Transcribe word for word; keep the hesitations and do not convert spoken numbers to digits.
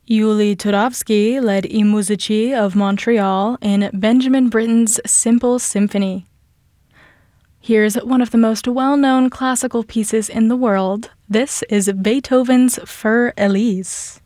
Yuli Turovsky led I Musici of Montreal in Benjamin Britten's Simple Symphony. Here's one of the most well-known classical pieces in the world. This is Beethoven's Für Elise.